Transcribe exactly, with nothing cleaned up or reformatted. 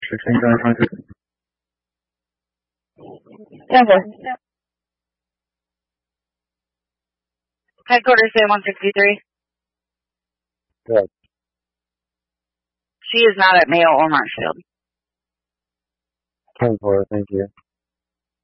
sixteen twenty twenty-two. ten four. Headquarters say one sixty-three. Good. She is not at Mayo or Marshfield. ten four, thank you.